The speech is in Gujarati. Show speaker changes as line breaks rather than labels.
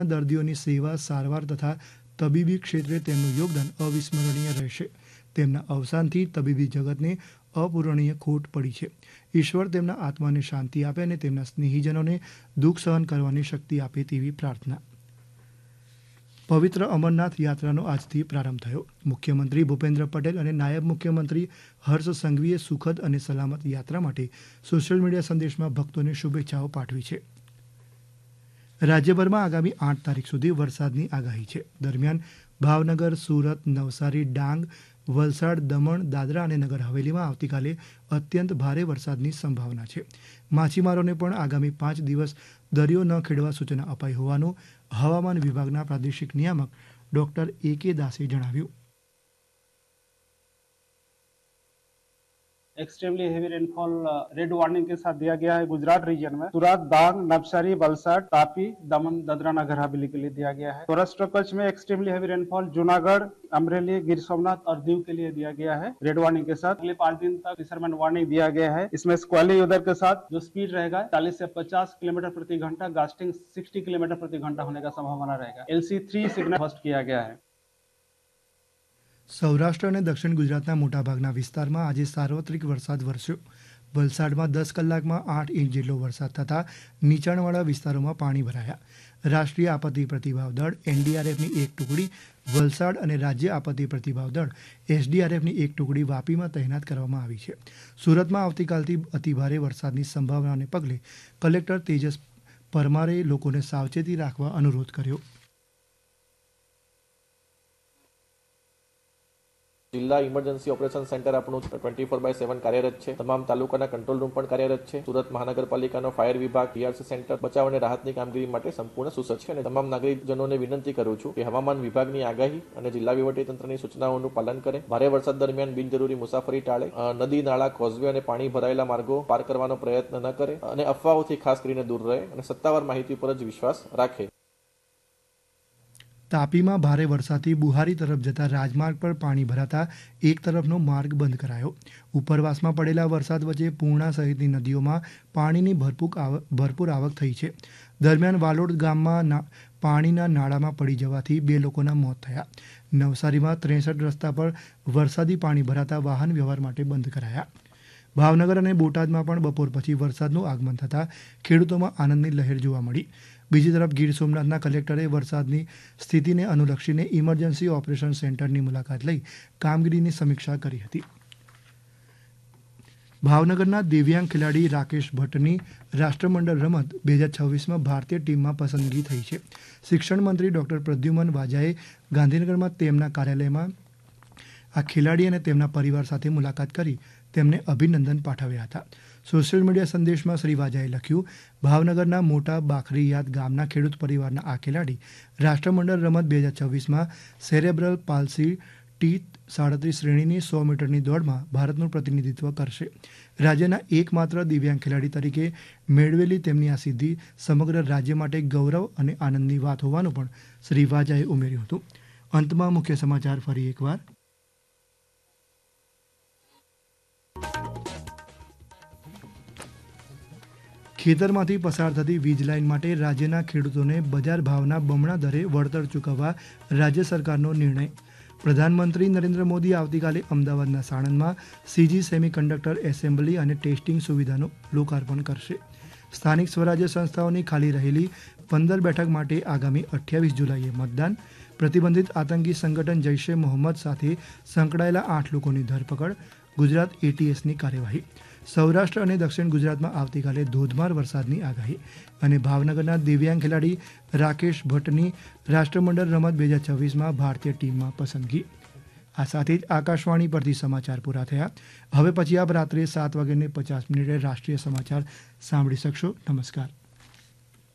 દર્દીઓની સેવા, સારવાર તથા તબીબી ક્ષેત્રે તેમનું યોગદાન અવિસ્મરણીય રહેશે. તેમના અવસાનથી તબીબી જગતને અપૂરણીય ખોટ પડી છે. ઈશ્વર તેમના આત્માને શાંતિ આપે અને તેમના સ્નેહીજનોને દુઃખ સહન કરવાની શક્તિ આપે તેવી પ્રાર્થના. પવિત્ર અમરનાથ યાત્રાનો આજથી પ્રારંભ થયો. મુખ્યમંત્રી ભૂપેન્દ્ર પટેલ અને નાયબ મુખ્યમંત્રી હર્ષ સંઘવીએ સુખદ અને સલામત યાત્રા માટે સોશિયલ મીડિયા સંદેશમાં ભક્તોને શુભેચ્છાઓ પાઠવી છે. રાજ્યભરમાં આગામી 8 તારીખ સુધી વરસાદની આગાહી છે. દરમિયાન ભાવનગર, સુરત, નવસારી, ડાંગ, વલસાડ, દમણ, દાદરા અને નગર હવેલીમાં આવતીકાલે અત્યંત ભારે વરસાદની સંભાવના છે. માછીમારોને પણ આગામી 5 દિવસ દરિયો ન ખેડવા સૂચના અપાઈ હોવાનું હવામાન વિભાગના પ્રાદેશિક નિયામક ડોક્ટર A.K. દાસે જણાવ્યું.
Extremely heavy rainfall red warning के साथ दिया गया है गुजरात रीजन में. सूरत, डांग, नवसारी, वलसाड, तापी, दमन, दादरा, नगर हवेली के लिए दिया गया है. सौराष्ट्र कच्छ में extremely heavy rainfall Junagadh, Amreli, Gir Somnath और दीव के लिए दिया गया है रेड वार्निंग के साथ. अगले 5 दिन तक फिशरमैन वार्निंग दिया गया है. इसमें स्क्वेली उधर के साथ जो स्पीड रहेगा 40 से 50 किलोमीटर प्रति घंटा, गास्टिंग 60 किलोमीटर प्रति घंटा होने का संभावना रहेगा. LC3 सिग्नल होस्ट किया गया है.
સૌરાષ્ટ્ર અને દક્ષિણ ગુજરાતના મોટાભાગના વિસ્તારમાં આજે સાર્વત્રિક વરસાદ વરસ્યો. વલસાડમાં 10 કલાકમાં 8 ઇંચ જેટલો વરસાદ થતાં નીચાણવાળા વિસ્તારોમાં પાણી ભરાયા. રાષ્ટ્રીય આપત્તિ પ્રતિભાવ દળ NDRFની એક ટુકડી વલસાડ અને રાજ્ય આપત્તિ પ્રતિભાવ દળ SDRFની એક ટુકડી વાપીમાં તૈનાત કરવામાં આવી છે. સુરતમાં આવતીકાલથી અતિભારે વરસાદની સંભાવનાને પગલે કલેક્ટર તેજસ પરમારે લોકોને સાવચેતી રાખવા અનુરોધ કર્યો.
જિલ્લા ઇમરજન્સી ઓપરેશન સેન્ટર આપણું 24/7 કાર્યરત છે. તમામ તાલુકાના કંટ્રોલ રૂમ પણ કાર્યરત છે. સુરત મહાનગરપાલિકાનો ફાયર વિભાગ, PRC સેન્ટર બચાવ અને રાહતની કામગીરી માટે સંપૂર્ણ સુસજ્જ છે અને તમામ નાગરિકજનોને વિનંતી કરું છું કે હવામાન વિભાગની આગાહી અને જિલ્લા વહીવટીતંત્રની સૂચનાઓનું પાલન કરે. ભારે વરસાદ દરમિયાન બિનજરૂરી મુસાફરી ટાળે. નદી, નાળા, કોઝવે અને પાણી ભરાયેલા માર્ગો પાર કરવાનો પ્રયત્ન ન કરે અને અફવાઓથી ખાસ કરીને દૂર રહે અને સત્તાવાર માહિતી પર જ વિશ્વાસ રાખે.
તાપીમાં ભારે વરસાદથી બુહારી તરફ જતા રાજમાર્ગ પર પાણી ભરાતા એક તરફનો માર્ગ બંધ કરાયો. ઉપરવાસમાં પડેલા વરસાદ વચ્ચે પૂર્ણા સહિતની નદીઓમાં પાણીની ભરપૂર આવક થઈ છે. દરમિયાન વાલોડ ગામમાં પાણીના નાળામાં પડી જવાથી 2 લોકોના મોત થયા. નવસારીમાં 63 રસ્તા પર વરસાદી પાણી ભરાતા વાહન વ્યવહાર માટે બંધ કરાયા. ભાવનગર અને બોટાદમાં પણ બપોર પછી વરસાદનું આગમન થતાં ખેડૂતોમાં આનંદની લહેર જોવા મળી. બીજી તરફ ગીર સોમનાથના કલેક્ટરે વરસાદની સ્થિતિને અનુલક્ષીને ઇમરજન્સી ઓપરેશન સેન્ટરની મુલાકાત લઈ કામગીરીની સમીક્ષા કરી હતી. ભાવનગરના દિવ્યાંગ ખેલાડી રાકેશ ભટ્ટની રાષ્ટ્રમંડળ રમત 2026માં ભારતીય ટીમમાં પસંદગી થઈ છે. શિક્ષણ મંત્રી ડોક્ટર પ્રદ્યુમન વાજાએ ગાંધીનગરમાં તેમના કાર્યાલયમાં આ ખેલાડી અને તેમના પરિવાર સાથે મુલાકાત કરી તેમને અભિનંદન પાઠવ્યા હતા. સોશિયલ મીડિયા સંદેશમાં શ્રી વાજાએ લખ્યું, ભાવનગરના મોટા બાખરીયાદ ગામના ખેડૂત પરિવારના આ ખેલાડી રાષ્ટ્રમંડળ રમત 2026માં સેરેબ્રલ પાલ્સી T37 શ્રેણીની 100 મીટરની દોડમાં ભારતનું પ્રતિનિધિત્વ કરશે. રાજ્યના એકમાત્ર દિવ્યાંગ ખેલાડી તરીકે મેળવેલી તેમની આ સિદ્ધિ સમગ્ર રાજ્ય માટે ગૌરવ અને આનંદની વાત હોવાનું પણ શ્રી વાજાએ ઉમેર્યું હતું. અંતમાં મુખ્ય સમાચાર ફરી એકવાર. ખેતરમાંથી પસાર થતી વીજ લાઇન માટે રાજ્યના ખેડૂતોને બજાર ભાવના બમણા દરે વળતર ચૂકવવા રાજ્ય સરકારનો નિર્ણય. પ્રધાનમંત્રી નરેન્દ્ર મોદી આવતીકાલે અમદાવાદના સાણંદમાં CG સેમિકન્ડક્ટર એસેમ્બલી અને ટેસ્ટિંગ સુવિધાનું લોકાર્પણ કરશે. સ્થાનિક સ્વરાજ્ય સંસ્થાઓની ખાલી રહેલી 15 બેઠક માટે આગામી 28 જુલાઈએ મતદાન. પ્રતિબંધિત આતંકી સંગઠન જૈશ-એ મોહમ્મદ સાથે સંકળાયેલા 8 લોકોની ધરપકડ. ગુજરાત ATSની કાર્યવાહી. સૌરાષ્ટ્ર અને દક્ષિણ ગુજરાતમાં આવતીકાલે ધોધમાર વરસાદની આગાહી અને ભાવનગરના દિવ્યાંગ ખેલાડી રાકેશ ભટ્ટની રાષ્ટ્રમંડળ રમત 2026માં ભારતીય ટીમમાં પસંદગી. આ સાથે જ આકાશવાણી પરથી સમાચાર પૂરા થયા. હવે પછી આપ રાત્રે 7:50 રાષ્ટ્રીય સમાચાર સાંભળી શકશો. નમસ્કાર.